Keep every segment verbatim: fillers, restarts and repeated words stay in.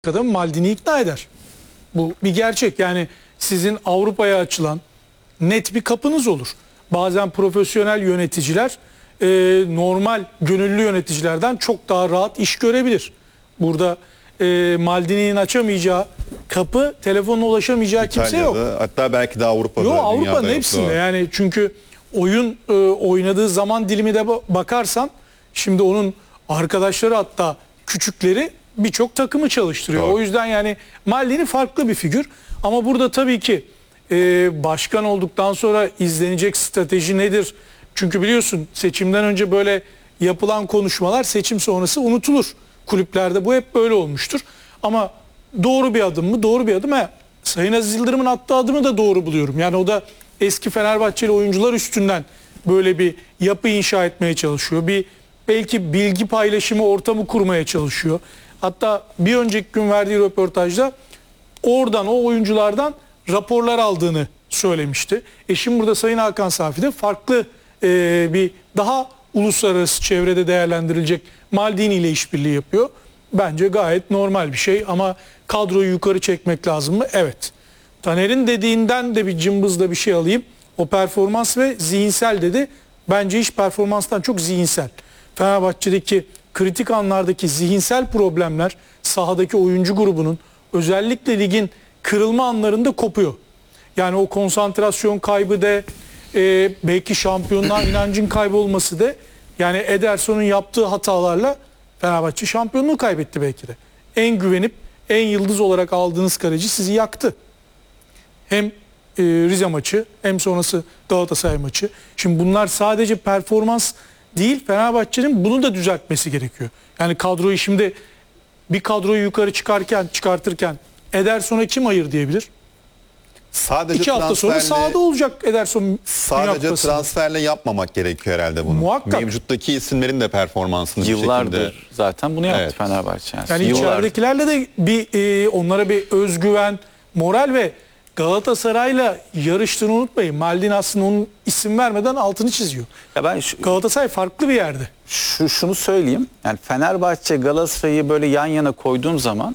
Adam Maldini ikna eder. Bu bir gerçek. Yani sizin Avrupa'ya açılan net bir kapınız olur. Bazen profesyonel yöneticiler e, normal gönüllü yöneticilerden çok daha rahat iş görebilir. Burada e, Maldini'nin açamayacağı kapı, telefonla ulaşamayacağı kimse yok. Hatta belki de Avrupa'da. Yok, Avrupa'nın hepsinde. Yok. Yani çünkü oyun e, oynadığı zaman dilimi de bakarsan şimdi onun arkadaşları, hatta küçükleri birçok takımı çalıştırıyor. Doğru. O yüzden yani Maldini farklı bir figür. Ama burada tabii ki e, başkan olduktan sonra izlenecek strateji nedir? Çünkü biliyorsun seçimden önce böyle yapılan konuşmalar seçim sonrası unutulur. Kulüplerde bu hep böyle olmuştur. Ama doğru bir adım mı? Doğru bir adım. He, Sayın Aziz Yıldırım'ın attığı adımı da doğru buluyorum. Yani o da eski Fenerbahçeli oyuncular üstünden böyle bir yapı inşa etmeye çalışıyor. Bir belki bilgi paylaşımı ortamı kurmaya çalışıyor. Hatta bir önceki gün verdiği röportajda oradan, o oyunculardan raporlar aldığını söylemişti. E şimdi burada Sayın Hakan Safi de farklı e, bir daha uluslararası çevrede değerlendirilecek Maldini ile işbirliği yapıyor. Bence gayet normal bir şey ama kadroyu yukarı çekmek lazım mı? Evet. Taner'in dediğinden de bir cımbızla bir şey alayım. O performans ve zihinsel dedi. Bence iş performanstan çok zihinsel. Fenerbahçe'deki kritik anlardaki zihinsel problemler sahadaki oyuncu grubunun özellikle ligin kırılma anlarında kopuyor. Yani o konsantrasyon kaybı da e, belki şampiyonluğa inancın kaybolması da, yani Ederson'un yaptığı hatalarla Fenerbahçe şampiyonluğu kaybetti belki de. En güvenip en yıldız olarak aldığınız kaleci sizi yaktı. Hem e, Rize maçı hem sonrası Galatasaray maçı. Şimdi bunlar sadece performans değil, Fenerbahçe'nin bunu da düzeltmesi gerekiyor. Yani kadroyu şimdi bir kadroyu yukarı çıkarken çıkartırken Ederson'a kim hayır diyebilir? Sadece İki hafta sonra sahada olacak Ederson. Sadece transferle yapmamak gerekiyor herhalde bunu. Muhakkak. Mevcuttaki isimlerin de performansını yıllardır bir şekilde... zaten bunu yaptı evet. Fenerbahçe. Yani, yani içeridekilerle de bir e, onlara bir özgüven, moral ve Galatasaray'la yarıştığını unutmayın. Maldini aslında onun isim vermeden altını çiziyor. Ya ben şu, Galatasaray farklı bir yerde. Şu, şunu söyleyeyim. Yani Fenerbahçe Galatasaray'ı böyle yan yana koyduğum zaman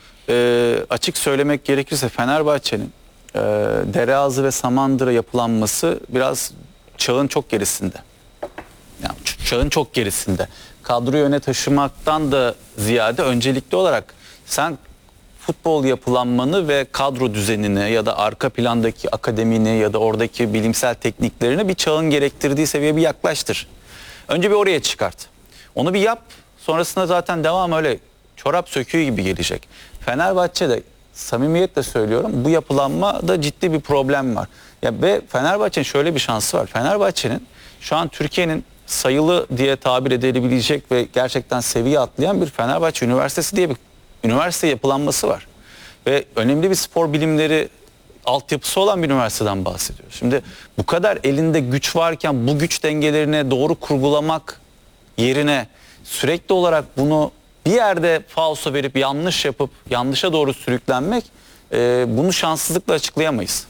e, açık söylemek gerekirse Fenerbahçe'nin e, Dereazı ve Samandıra yapılanması biraz çağın çok gerisinde. Yani çağın çok gerisinde. Kadroyu öne taşımaktan da ziyade öncelikli olarak sen futbol yapılanmanı ve kadro düzenini ya da arka plandaki akademini ya da oradaki bilimsel tekniklerini bir çağın gerektirdiği seviyeye bir yaklaştır. Önce bir oraya çıkart. Onu bir yap. Sonrasında zaten devam öyle çorap söküğü gibi gelecek. Fenerbahçe'de samimiyetle söylüyorum, bu yapılanmada ciddi bir problem var. Ya ve Fenerbahçe'nin şöyle bir şansı var. Fenerbahçe'nin şu an Türkiye'nin sayılı diye tabir edilebilecek ve gerçekten seviye atlayan bir Fenerbahçe Üniversitesi diye bir üniversite yapılanması var. Ve önemli bir spor bilimleri altyapısı olan bir üniversiteden bahsediyoruz. Şimdi bu kadar elinde güç varken bu güç dengelerini doğru kurgulamak yerine sürekli olarak bunu bir yerde falso verip yanlış yapıp yanlışa doğru sürüklenmek, e, bunu şanssızlıkla açıklayamayız.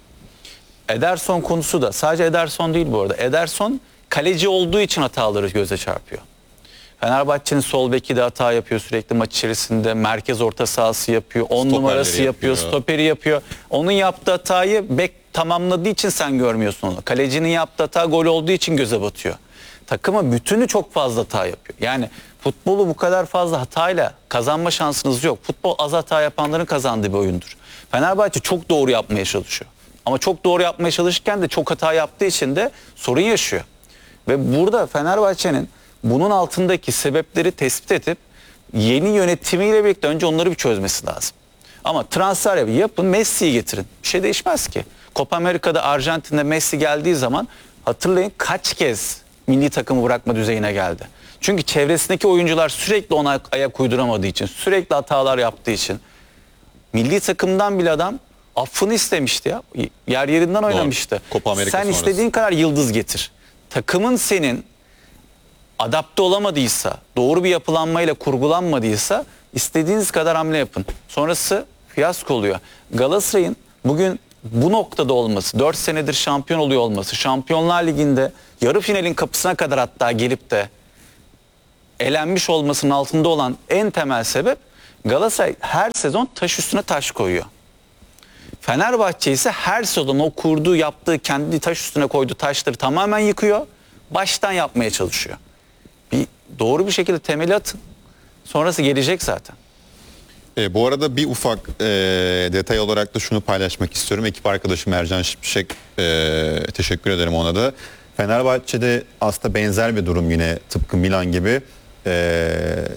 Ederson konusu da sadece Ederson değil bu arada. Ederson kaleci olduğu için hataları göze çarpıyor. Fenerbahçe'nin sol beki de hata yapıyor sürekli maç içerisinde. Merkez orta sahası yapıyor. on numarası yapıyor, yapıyor. Stoperi yapıyor. Onun yaptığı hatayı bek tamamladığı için sen görmüyorsun onu. Kalecinin yaptığı hata gol olduğu için göze batıyor. Takımın bütünü çok fazla hata yapıyor. Yani futbolu bu kadar fazla hatayla kazanma şansınız yok. Futbol az hata yapanların kazandığı bir oyundur. Fenerbahçe çok doğru yapmaya çalışıyor. Ama çok doğru yapmaya çalışırken de çok hata yaptığı için de sorun yaşıyor. Ve burada Fenerbahçe'nin bunun altındaki sebepleri tespit edip yeni yönetimiyle birlikte önce onları bir çözmesi lazım. Ama transfer yapın, Messi'yi getirin. Bir şey değişmez ki. Copa Amerika'da Arjantin'de Messi geldiği zaman hatırlayın kaç kez milli takımı bırakma düzeyine geldi. Çünkü çevresindeki oyuncular sürekli ona ayak uyduramadığı için, sürekli hatalar yaptığı için milli takımdan bile adam affını istemişti ya. Yer yerinden oynamıştı. Sen sonrası. istediğin kadar yıldız getir. Takımın senin adapte olamadıysa, doğru bir yapılanmayla kurgulanmadıysa istediğiniz kadar hamle yapın. Sonrası fiyasko oluyor. Galatasaray'ın bugün bu noktada olması, dört senedir şampiyon oluyor olması, Şampiyonlar Ligi'nde yarı finalin kapısına kadar hatta gelip de elenmiş olmasının altında olan en temel sebep Galatasaray her sezon taş üstüne taş koyuyor. Fenerbahçe ise her sezon o kurduğu, yaptığı, kendi taş üstüne koyduğu taşları tamamen yıkıyor. Baştan yapmaya çalışıyor. Bir doğru bir şekilde temeli atın. Sonrası gelecek zaten. E, bu arada bir ufak e, detay olarak da şunu paylaşmak istiyorum. Ekip arkadaşım Ercan Şimşek, e, teşekkür ederim ona da. Fenerbahçe'de aslında benzer bir durum yine tıpkı Milan gibi. E,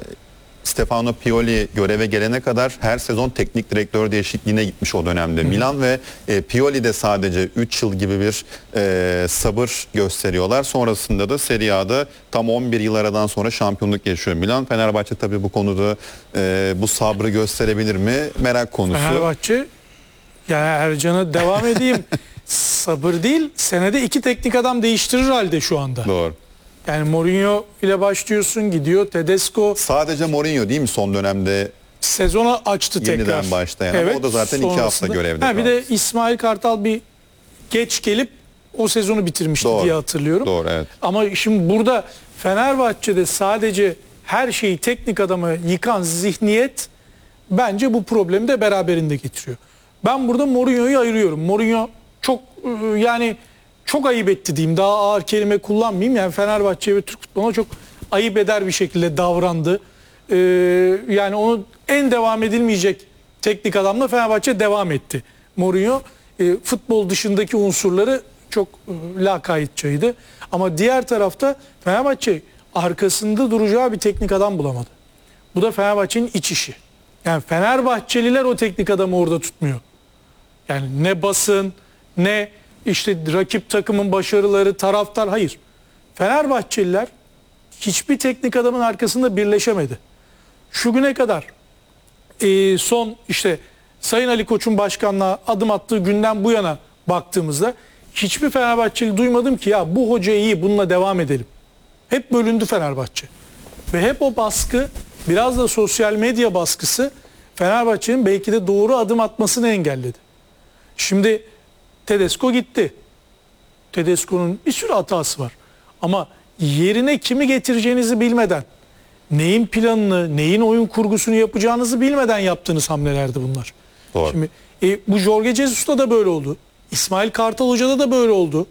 Stefano Pioli göreve gelene kadar her sezon teknik direktör değişikliğine gitmiş o dönemde. Hı. Milan ve e, Pioli de sadece üç yıl gibi bir e, sabır gösteriyorlar. Sonrasında da Serie A'da tam on bir yıl aradan sonra şampiyonluk yaşıyor Milan. Fenerbahçe tabii bu konuda e, bu sabrı gösterebilir mi? Merak konusu. Fenerbahçe, yani Ercan'a devam edeyim. Sabır değil, senede iki teknik adam değiştirir halde şu anda. Doğru. Yani Mourinho ile başlıyorsun, gidiyor Tedesco. Sadece Mourinho değil mi son dönemde Sezona açtı yeniden tekrar. yeniden başlayan? Evet, o da zaten iki hafta görevde ha, bir kaldı. de İsmail Kartal bir geç gelip o sezonu bitirmişti Doğru. diye hatırlıyorum. Doğru, evet. Ama şimdi burada Fenerbahçe'de sadece her şeyi teknik adamı yıkan zihniyet bence bu problemi de beraberinde getiriyor. Ben burada Mourinho'yu ayırıyorum. Mourinho çok yani çok ayıp etti diyeyim. Daha ağır kelime kullanmayayım. Yani Fenerbahçe ve Türk futboluna çok ayıp eder bir şekilde davrandı. Ee, yani onu en devam edilmeyecek teknik adamla Fenerbahçe devam etti. Mourinho e, futbol dışındaki unsurları çok e, lakaytçaydı. Ama diğer tarafta Fenerbahçe arkasında duracağı bir teknik adam bulamadı. Bu da Fenerbahçe'nin iç işi. Yani Fenerbahçeliler o teknik adamı orada tutmuyor. Yani ne basın, ne işte rakip takımın başarıları, taraftar, hayır. Fenerbahçeliler hiçbir teknik adamın arkasında birleşemedi. Şu güne kadar e, son işte Sayın Ali Koç'un başkanlığa adım attığı günden bu yana baktığımızda hiçbir Fenerbahçeli duymadım ki ya bu hoca iyi, bununla devam edelim. Hep bölündü Fenerbahçe. Ve hep o baskı, biraz da sosyal medya baskısı Fenerbahçe'nin belki de doğru adım atmasını engelledi. Şimdi Tedesco gitti. Tedesco'nun bir sürü hatası var. Ama yerine kimi getireceğinizi bilmeden, neyin planını, neyin oyun kurgusunu yapacağınızı bilmeden yaptığınız hamlelerdi bunlar. Doğru. Şimdi e, bu Jorge Jesus'ta da böyle oldu. İsmail Kartal Hoca'da da böyle oldu.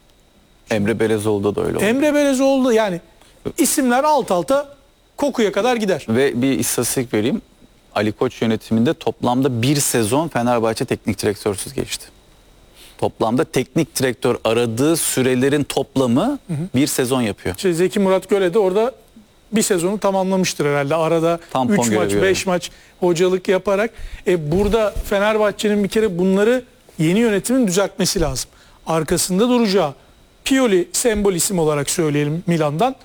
Emre Belezoğlu'da da öyle oldu. Emre Belezoğlu, yani isimler alt alta kokuya kadar gider. Ve bir istatistik vereyim. Ali Koç yönetiminde toplamda bir sezon Fenerbahçe teknik direktörsüz geçti. Toplamda teknik direktör aradığı sürelerin toplamı hı hı. bir sezon yapıyor. İşte Zeki Murat Göle de orada bir sezonu tamamlamıştır herhalde. Arada üç maç, beş maç hocalık yaparak. E burada Fenerbahçe'nin bir kere bunları yeni yönetimin düzeltmesi lazım. Arkasında duracağı, Pioli sembol isim olarak söyleyelim Milan'dan,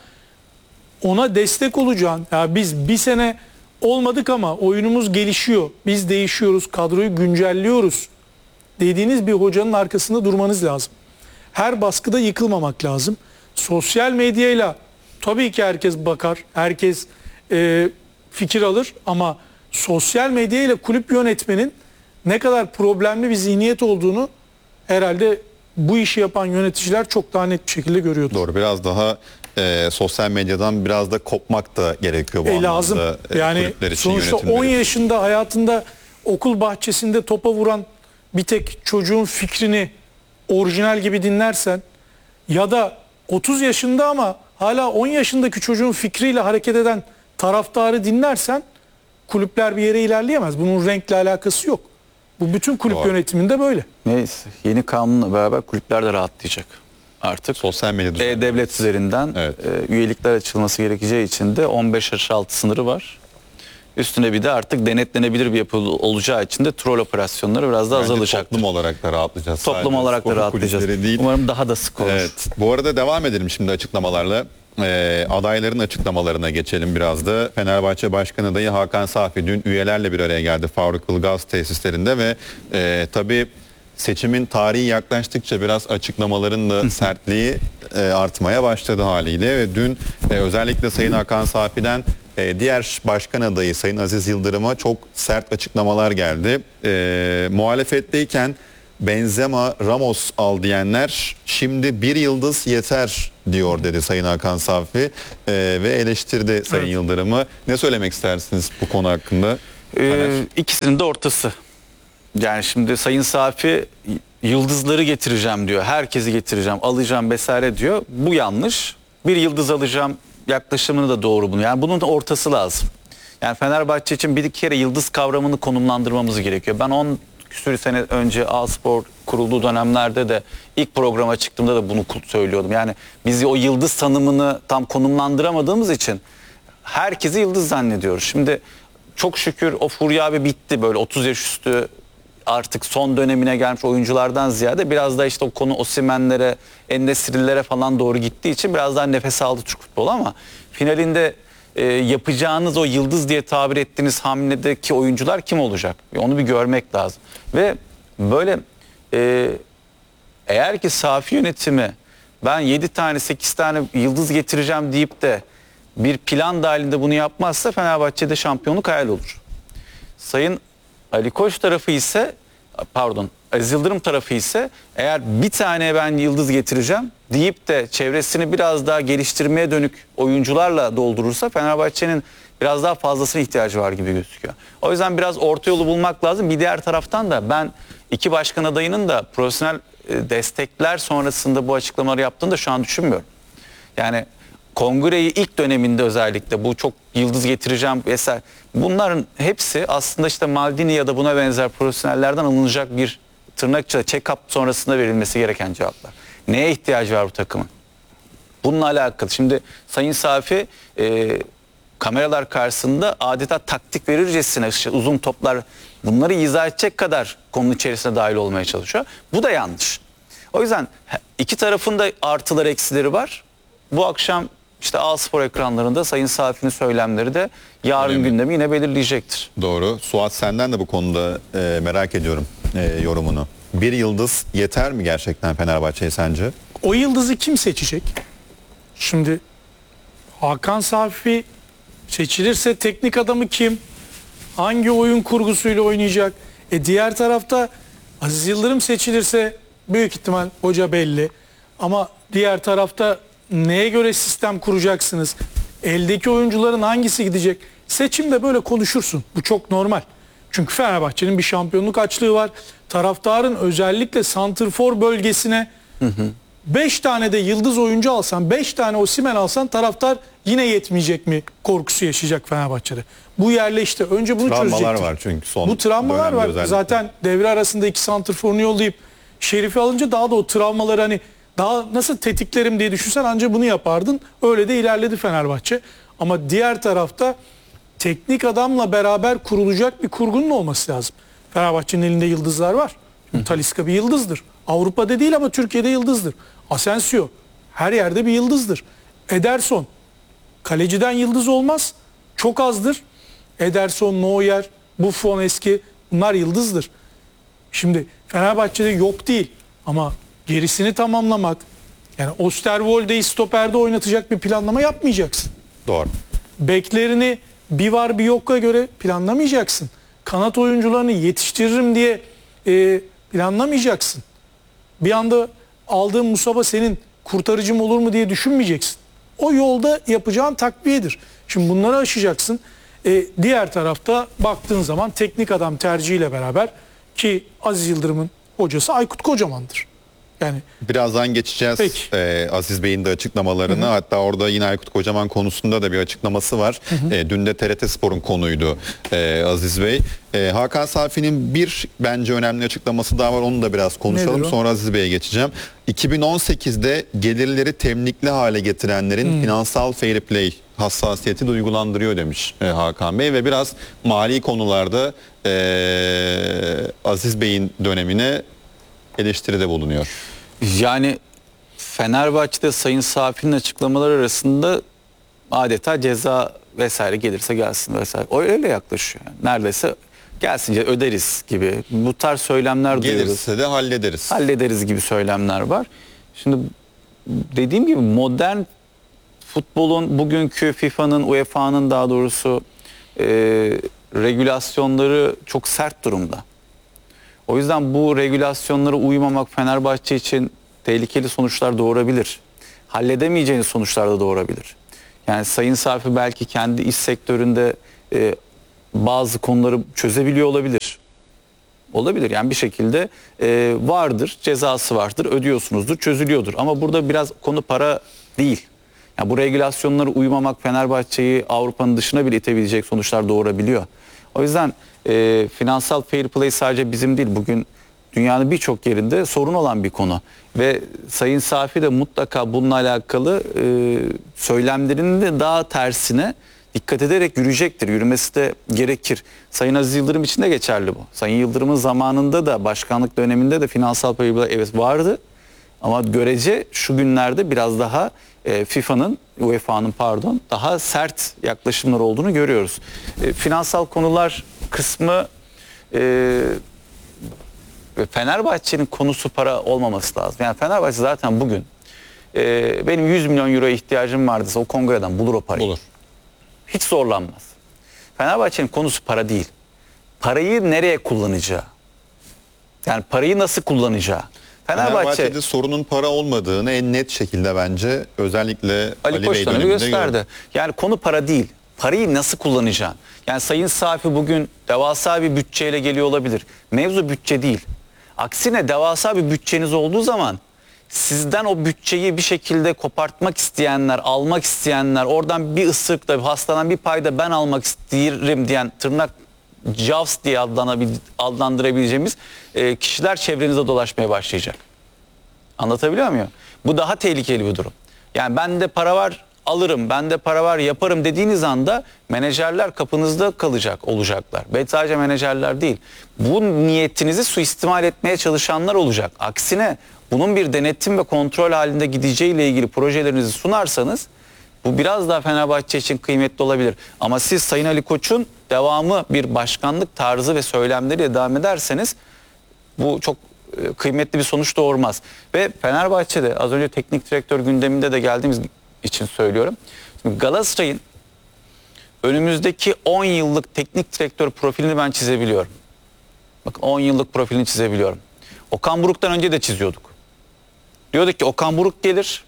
ona destek olacağın, ya biz bir sene olmadık ama oyunumuz gelişiyor, biz değişiyoruz, kadroyu güncelliyoruz dediğiniz bir hocanın arkasında durmanız lazım. Her baskıda yıkılmamak lazım. Sosyal medyayla tabii ki herkes bakar, herkes e, fikir alır ama sosyal medyayla kulüp yönetmenin ne kadar problemli bir zihniyet olduğunu herhalde bu işi yapan yöneticiler çok daha net bir şekilde görüyordur. Doğru, biraz daha e, sosyal medyadan biraz da kopmak da gerekiyor bu e, anlamda. Lazım. E, yani sonuçta on yaşında hayatında okul bahçesinde topa vuran bir tek çocuğun fikrini orijinal gibi dinlersen ya da otuz yaşında ama hala on yaşındaki çocuğun fikriyle hareket eden taraftarı dinlersen kulüpler bir yere ilerleyemez. Bunun renkle alakası yok. Bu bütün kulüp Doğru. yönetiminde böyle. Neyse, yeni kanunla beraber kulüpler de rahatlayacak. Artık sosyal medya E-Devlet üzerinden evet. e, üyelikler açılması gerekeceği için de on beş yaş altı sınırı var. Üstüne bir de artık denetlenebilir bir yapı olacağı için de troll operasyonları biraz daha azalacak. Toplum olarak da rahatlayacağız. Toplum Sadece olarak da rahatlayacağız. Değil. Umarım daha da sık olur. Evet. Bu arada devam edelim şimdi açıklamalarla. Ee, adayların açıklamalarına geçelim biraz da. Fenerbahçe Başkan adayı Hakan Safi dün üyelerle bir araya geldi Faruk Ilgaz tesislerinde ve e, tabii seçimin tarihi yaklaştıkça biraz açıklamaların da sertliği e, artmaya başladı haliyle ve dün e, özellikle Sayın Hakan Safi'den e, diğer başkan adayı Sayın Aziz Yıldırım'a çok sert açıklamalar geldi. E, muhalefetteyken Benzema, Ramos al diyenler şimdi bir yıldız yeter diyor dedi Sayın Hakan Safi ee, ve eleştirdi Sayın evet. Yıldırım'ı. Ne söylemek istersiniz bu konu hakkında? Ee, ikisinin de ortası. Yani şimdi Sayın Safi yıldızları getireceğim diyor. Herkesi getireceğim, alacağım vesaire diyor. Bu yanlış. Bir yıldız alacağım yaklaşımını da doğru bunu. Yani bunun da ortası lazım. Yani Fenerbahçe için bir kere yıldız kavramını konumlandırmamız gerekiyor. Ben on küsur sene önce A-Spor kurulduğu dönemlerde de ilk programa çıktığımda da bunu söylüyordum. Yani biz o yıldız tanımını tam konumlandıramadığımız için herkesi yıldız zannediyoruz. Şimdi çok şükür o furya abi bitti, böyle otuz yaş üstü artık son dönemine gelmiş oyunculardan ziyade biraz da işte o konu Osimhen'lere, En-Nesyri'lere falan doğru gittiği için biraz daha nefes aldı Türk futbolu, ama finalinde e, yapacağınız o yıldız diye tabir ettiğiniz hamledeki oyuncular kim olacak? Onu bir görmek lazım. Ve böyle e, eğer ki Safi yönetimi ben yedi tane sekiz tane yıldız getireceğim deyip de bir plan dahilinde bunu yapmazsa Fenerbahçe'de şampiyonluk hayal olur. Sayın Ali Koç tarafı ise, pardon Aziz Yıldırım tarafı ise eğer bir tane ben yıldız getireceğim deyip de çevresini biraz daha geliştirmeye dönük oyuncularla doldurursa Fenerbahçe'nin biraz daha fazlasına ihtiyacı var gibi gözüküyor. O yüzden biraz orta yolu bulmak lazım. Bir diğer taraftan da ben iki başkan adayının da profesyonel destekler sonrasında bu açıklamaları yaptığını da şu an düşünmüyorum. Yani kongreyi ilk döneminde özellikle bu çok yıldız getireceğim vesaire, bunların hepsi aslında işte Maldini ya da buna benzer profesyonellerden alınacak bir tırnakçı check-up sonrasında verilmesi gereken cevaplar. Neye ihtiyacı var bu takımın? Bununla alakalı. Şimdi Sayın Safi e, kameralar karşısında adeta taktik verircesine işte uzun toplar, bunları izah edecek kadar konunun içerisine dahil olmaya çalışıyor. Bu da yanlış. O yüzden iki tarafın da artıları eksileri var. Bu akşam işte A-Spor ekranlarında Sayın Safi'nin söylemleri de yarın Önemli. gündemi yine belirleyecektir. Doğru. Suat, senden de bu konuda e, merak ediyorum e, yorumunu. Bir yıldız yeter mi gerçekten Fenerbahçe'ye sence? O yıldızı kim seçecek? Şimdi Hakan Safi seçilirse teknik adamı kim? Hangi oyun kurgusuyla oynayacak? E diğer tarafta Aziz Yıldırım seçilirse büyük ihtimal hoca belli. Ama diğer tarafta neye göre sistem kuracaksınız? Eldeki oyuncuların hangisi gidecek? Seçimde böyle konuşursun. Bu çok normal. Çünkü Fenerbahçe'nin bir şampiyonluk açlığı var. Taraftarın özellikle santrfor bölgesine beş tane de yıldız oyuncu alsan, beş tane Osimhen alsan taraftar yine yetmeyecek mi korkusu yaşayacak Fenerbahçe'de. Bu yerleşti. Önce bunu Travmalar çözecektir. var çünkü son Bu travmalar dönemde var. özellikle. Zaten devre arasında iki santrforunu yollayıp Şerif'i alınca daha da o travmaları hani daha nasıl tetiklerim diye düşünsen anca bunu yapardın. Öyle de ilerledi Fenerbahçe. Ama diğer tarafta teknik adamla beraber kurulacak bir kurgunun olması lazım. Fenerbahçe'nin elinde yıldızlar var. Talisca bir yıldızdır. Avrupa'da değil ama Türkiye'de yıldızdır. Asensio her yerde bir yıldızdır. Ederson kaleciden yıldız olmaz. Çok azdır. Ederson, Neuer, Buffon eski, bunlar yıldızdır. Şimdi Fenerbahçe'de yok değil ama gerisini tamamlamak, yani Osterwolde'yi stoperde oynatacak bir planlama yapmayacaksın. Doğru. Beklerini bir var bir yok'a göre planlamayacaksın. Kanat oyuncularını yetiştiririm diye e, planlamayacaksın. Bir anda aldığın Musaba senin kurtarıcım olur mu diye düşünmeyeceksin. O yolda yapacağın takviyedir. Şimdi bunları aşacaksın. E, diğer tarafta baktığın zaman teknik adam tercihiyle beraber, ki Aziz Yıldırım'ın hocası Aykut Kocaman'dır. Yani Birazdan geçeceğiz Peki. e, Aziz Bey'in de açıklamalarını. Hı hı. Hatta orada yine Aykut Kocaman konusunda da bir açıklaması var. Hı hı. E, dün de T R T Spor'un konuydu e, Aziz Bey. E, Hakan Safi'nin bir bence önemli açıklaması daha var. Onu da biraz konuşalım. Sonra Aziz Bey'e geçeceğim. iki bin on sekizde gelirleri temlikli hale getirenlerin hmm. finansal fair play hassasiyeti de uygulandırıyor demiş e, Hakan Bey. Ve biraz mali konularda e, Aziz Bey'in dönemine eleştiride bulunuyor. Yani Fenerbahçe'de Sayın Safi'nin açıklamaları arasında adeta ceza vesaire gelirse gelsin vesaire. O öyle yaklaşıyor. Yani. Neredeyse gelsince öderiz gibi. Bu tarz söylemler duyuyoruz. Gelirse de hallederiz. Hallederiz gibi söylemler var. Şimdi dediğim gibi modern futbolun bugünkü FIFA'nın, U E F A'nın daha doğrusu e, regülasyonları çok sert durumda. O yüzden bu regülasyonlara uymamak Fenerbahçe için tehlikeli sonuçlar doğurabilir. Halledemeyeceğiniz sonuçlar da doğurabilir. Yani Sayın Safi belki kendi iş sektöründe e, bazı konuları çözebiliyor olabilir. Olabilir yani bir şekilde e, vardır, cezası vardır, ödüyorsunuzdur, çözülüyordur. Ama burada biraz konu para değil. Yani bu regülasyonlara uymamak Fenerbahçe'yi Avrupa'nın dışına bile itebilecek sonuçlar doğurabiliyor. O yüzden e, finansal fair play sadece bizim değil, bugün dünyanın birçok yerinde sorun olan bir konu. Ve Sayın Safi de mutlaka bununla alakalı e, söylemlerinin de daha tersine dikkat ederek yürüyecektir. Yürümesi de gerekir. Sayın Aziz Yıldırım için de geçerli bu. Sayın Yıldırım'ın zamanında da başkanlık döneminde de finansal fair play evet vardı. Ama görece şu günlerde biraz daha e, FIFA'nın, U E F A'nın pardon, daha sert yaklaşımlar olduğunu görüyoruz. E, finansal konular kısmı e, Fenerbahçe'nin konusu para olmaması lazım. Yani Fenerbahçe zaten bugün e, benim yüz milyon euroya ihtiyacım vardıysa o kongreden bulur o parayı. Bulur. Hiç zorlanmaz. Fenerbahçe'nin konusu para değil. Parayı nereye kullanacağı. Yani parayı nasıl kullanacağı. Fenerbahçe, Fenerbahçe'de sorunun para olmadığını en net şekilde bence özellikle Ali, Ali, Koç Bey dönemi döneminde gösterdi. gördük. Yani konu para değil. Parayı nasıl kullanacaksın? Yani Sayın Safi bugün devasa bir bütçeyle geliyor olabilir. Mevzu bütçe değil. Aksine devasa bir bütçeniz olduğu zaman sizden o bütçeyi bir şekilde kopartmak isteyenler, almak isteyenler, oradan bir ısırıkla, hastadan bir payda ben almak isterim diyen tırnak Jaws diye adlandırabileceğimiz e, kişiler çevrenizde dolaşmaya başlayacak. Anlatabiliyor muyum? Bu daha tehlikeli bir durum. Yani bende para var alırım, bende para var yaparım dediğiniz anda menajerler kapınızda kalacak olacaklar. Ve sadece menajerler değil. Bu niyetinizi suistimal etmeye çalışanlar olacak. Aksine bunun bir denetim ve kontrol halinde gideceğiyle ilgili projelerinizi sunarsanız bu biraz daha Fenerbahçe için kıymetli olabilir. Ama siz Sayın Ali Koç'un devamı bir başkanlık tarzı ve söylemleriyle devam ederseniz bu çok kıymetli bir sonuç doğurmaz. Ve Fenerbahçe'de az önce teknik direktör gündeminde de geldiğimiz için söylüyorum. Şimdi Galatasaray'ın önümüzdeki on yıllık teknik direktör profilini ben çizebiliyorum. Bakın on yıllık profilini çizebiliyorum. Okan Buruk'tan önce de çiziyorduk. Diyorduk ki Okan Buruk gelir.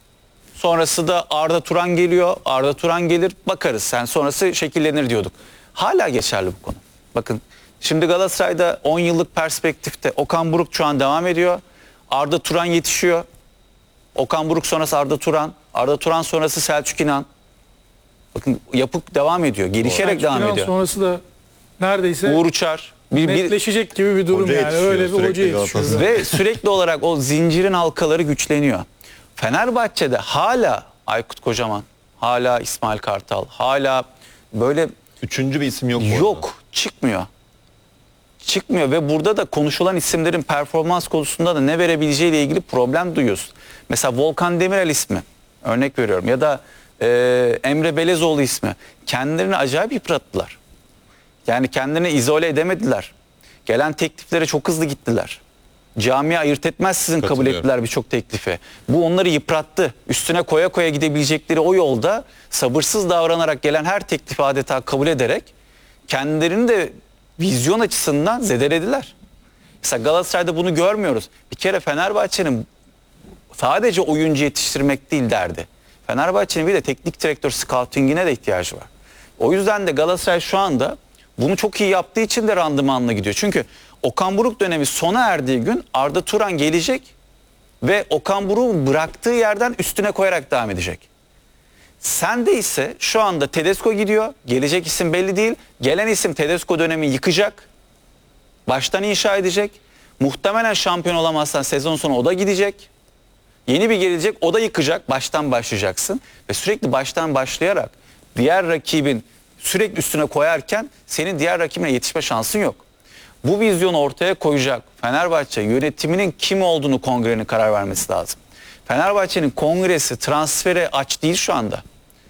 Sonrası da Arda Turan geliyor. Arda Turan gelir bakarız. Sen sonrası şekillenir diyorduk. Hala geçerli bu konu. Bakın şimdi Galatasaray'da on yıllık perspektifte Okan Buruk şu an devam ediyor. Arda Turan yetişiyor. Okan Buruk sonrası Arda Turan. Arda Turan sonrası Selçuk İnan. Bakın yapı devam ediyor. Gelişerek devam Selçuk İnan ediyor. sonrası da neredeyse Uğur Uçar. Bir, bir, netleşecek gibi bir durum Hoca yani. yetişiyor, Öyle bir sürekli hoca yetişiyor. Galatasaray. ve sürekli olarak o zincirin halkaları güçleniyor. Fenerbahçe'de hala Aykut Kocaman, hala İsmail Kartal, hala böyle Üçüncü bir isim yok. bu arada. yok, çıkmıyor. Çıkmıyor ve burada da konuşulan isimlerin performans konusunda da ne verebileceğiyle ilgili problem duyuyoruz. Mesela Volkan Demirel ismi, örnek veriyorum, ya da e, Emre Belezoğlu ismi. Kendilerini acayip yıprattılar. Yani kendilerini izole edemediler. Gelen tekliflere çok hızlı gittiler. Camia ayırt etmezsizin kabul Katılıyorum. ettiler birçok teklifi. Bu onları yıprattı. Üstüne koya koya gidebilecekleri o yolda sabırsız davranarak gelen her teklifi adeta kabul ederek kendilerini de vizyon açısından zedelediler. Mesela Galatasaray'da bunu görmüyoruz. Bir kere Fenerbahçe'nin sadece oyuncu yetiştirmek değil derdi. Fenerbahçe'nin bir de teknik direktör scouting'ine de ihtiyacı var. O yüzden de Galatasaray şu anda bunu çok iyi yaptığı için de randımanla gidiyor. Çünkü Okan Buruk dönemi sona erdiği gün Arda Turan gelecek ve Okan Buruk'un bıraktığı yerden üstüne koyarak devam edecek. Sende ise şu anda Tedesco gidiyor. Gelecek isim belli değil. Gelen isim Tedesco dönemi yıkacak. Baştan inşa edecek. Muhtemelen şampiyon olamazsan sezon sonu o da gidecek. Yeni bir gelecek, o da yıkacak. Baştan başlayacaksın. Ve sürekli baştan başlayarak diğer rakibin sürekli üstüne koyarken senin diğer rakibine yetişme şansın yok. Bu vizyonu ortaya koyacak Fenerbahçe yönetiminin kim olduğunu kongrenin karar vermesi lazım. Fenerbahçe'nin kongresi transfere aç değil şu anda.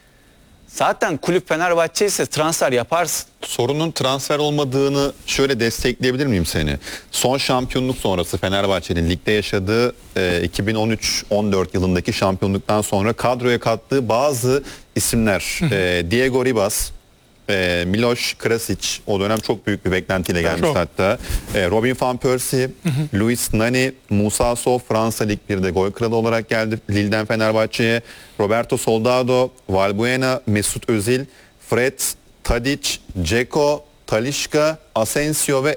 Zaten kulüp Fenerbahçe ise transfer yaparsın. Sorunun transfer olmadığını şöyle destekleyebilir miyim seni? Son şampiyonluk sonrası Fenerbahçe'nin ligde yaşadığı e, iki bin on üç on dört yılındaki şampiyonluktan sonra kadroya kattığı bazı isimler. e, Diego Ribas, e, Miloš Krasić, o dönem çok büyük bir beklentiyle gelmiş Çok. hatta. E, Robin van Persie, Luis Nani, Musa Sow, Fransa Lig birde gol kralı olarak geldi Lille'den Fenerbahçe'ye. Roberto Soldado, Valbuena, Mesut Özil, Fred, Tadic, Dzeko, Talisca, Asensio ve